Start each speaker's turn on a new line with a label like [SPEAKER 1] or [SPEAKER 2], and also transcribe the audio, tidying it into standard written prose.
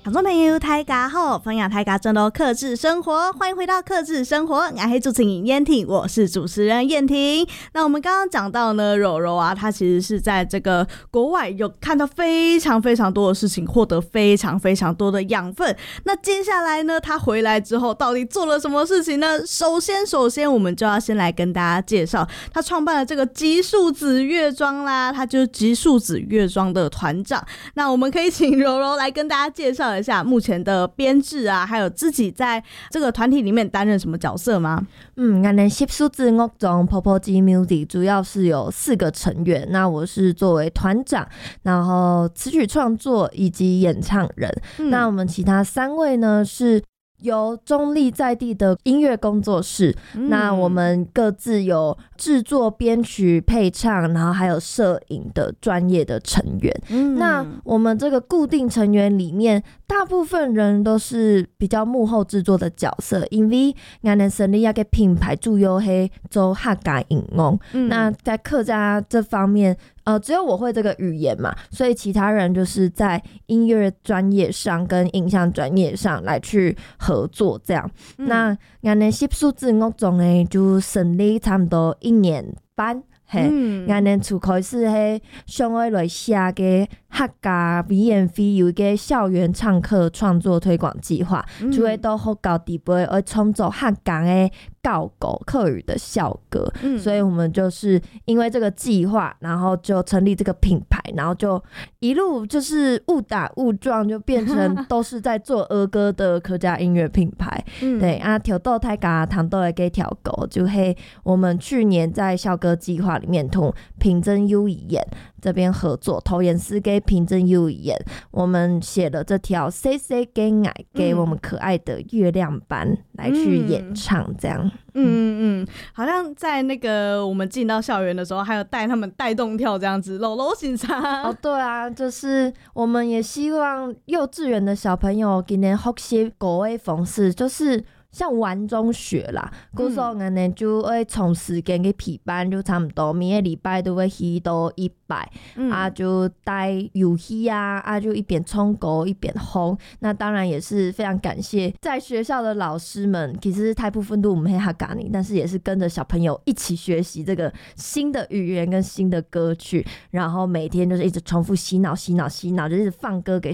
[SPEAKER 1] 听众朋友大家好，欢迎大家进入客制生活，欢迎回到客制生活，我是主持人燕婷，我是主持人燕婷。那我们刚刚讲到呢，柔柔啊，她其实是在这个国外有看到非常非常多的事情，获得非常非常多的养分。那接下来呢，她回来之后到底做了什么事情呢？首先我们就要先来跟大家介绍，她创办了这个极树子乐庄啦，她就是极树子乐庄的团长。那我们可以请柔柔来跟大家介绍一下目前的编制啊，还有自己在这个团体里面担任什么角色吗？
[SPEAKER 2] 我们极树子乐庄 Popoji Music 主要是有4个成员，那我是作为团长，然后词曲创作以及演唱人。那我们其他3位呢是由中立在地的音乐工作室，那我们各自有制作、编曲、配唱，然后还有摄影的专业的成员。那我们这个固定成员里面，大部分人都是比较幕后制作的角色，因为我们成立一个品牌主要是做客家音乐。那在客家这方面，只有我会这个语言嘛，所以其他人就是在音乐专业上跟影像专业上来去合作这样。那我们极树子乐庄呢就成立差不多1年半。我们初开始是想要来写个客家 V&V 有一个校园唱课创作推广计划，就会到好高地步会创作客家的教歌客语的校歌。所以我们就是因为这个计划，然后就成立这个品牌，然后就一路就是误打误撞就变成都是在做儿歌的客家音乐品牌。对啊，跳到太家糖豆的给跳歌，就是我们去年在校歌计划里面同平真优语言这边合作，投演师给平真优语言，我们写了这条 CC 给爱给我们可爱的月亮班来去演唱这样。
[SPEAKER 1] 好像在那个我们进到校园的时候，还有带他们带动跳这样子，搂搂欣赏。
[SPEAKER 2] 哦，对啊，就是我们也希望幼稚园的小朋友今年学习国外方式，就是像玩中学啦，故说我们就会从时间去陪伴，就差不多每个礼拜都会去到100，啊，就带游戏啊，就一边冲狗一边轰。那当然也是非常感谢在学校的老师们，其实大部分都我们黑哈嘎尼，但是也是跟着小朋友一起学习这个新的语言跟新的歌曲，然后每天就是一直重复洗脑，就一直放歌给